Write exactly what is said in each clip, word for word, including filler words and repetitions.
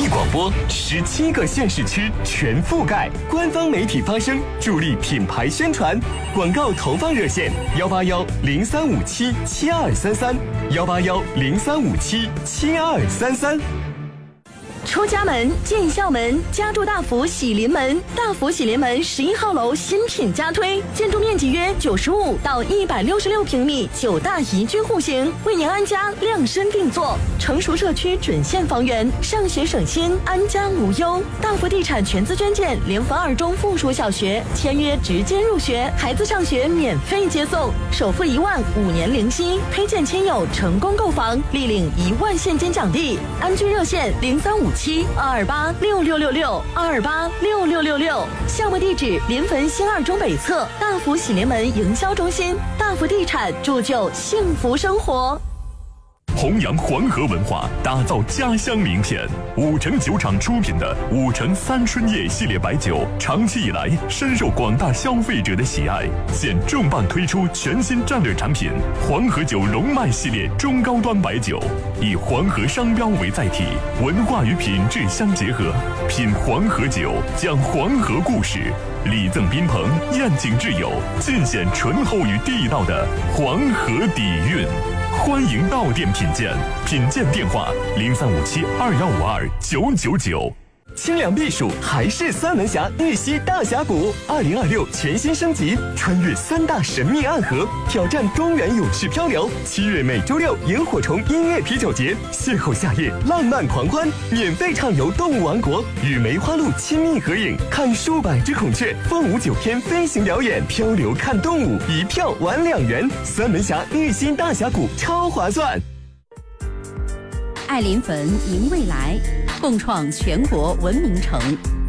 广播，十七个县市区全覆盖。官方媒体发声，助力品牌宣传。广告投放热线：幺八幺零三五七七二三三，幺八幺零三五七七二三三。 出家门，进校门，家住大福喜临门。大福喜临门十一号楼新品加推，建筑面积约九十五到一百六十六平米，九大宜居户型，为您安家量身定做。成熟社区准现房源，上学省心，安家无忧。大福地产全资捐建联防二中附属小学，签约直接入学，孩子上学免费接送，首付一万，五年零息，推荐亲友成功购房，立领一万现金奖励。安居热线零三五七二二八六六六六二二八六六六六，项目地址临汾新二中北侧大福喜临门营销中心。大福地产铸就幸福生活。 弘扬黄河文化，打造家乡名片。五城酒厂出品的五城三春叶系列白酒，长期以来深受广大消费者的喜爱。现重磅推出全新战略产品——黄河酒龙脉系列中高端白酒，以黄河商标为载体，文化与品质相结合。品黄河酒，讲黄河故事，礼赠宾朋，宴请挚友，尽显醇厚与地道的黄河底蕴。欢迎到店品鉴，品鉴电话零三五七二幺五二九九九。 清凉避暑还是三门峡玉溪大峡谷，二零二六全新升级，穿越三大神秘暗河，挑战中原勇士漂流。七月每周六萤火虫音乐啤酒节，邂逅夏夜浪漫狂欢，免费畅游动物王国，与梅花鹿亲密合影，看数百只孔雀，凤舞九天飞行表演，漂流看动物，一票玩两元。三门峡玉溪大峡谷超划算。 爱临汾迎未来，共创全国文明城，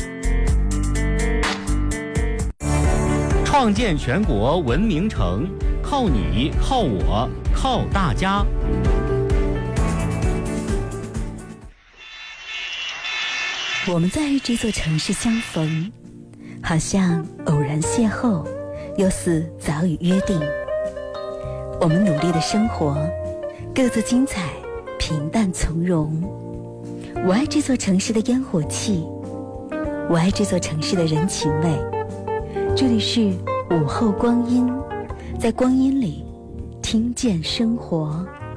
创建全国文明城，靠你，靠我，靠大家。 我们在这座城市相逢，好像偶然邂逅，又似早已约定。我们努力的生活，各自精彩，平淡从容。我爱这座城市的烟火气，我爱这座城市的人情味。这里是午后光阴，在光阴里听见生活。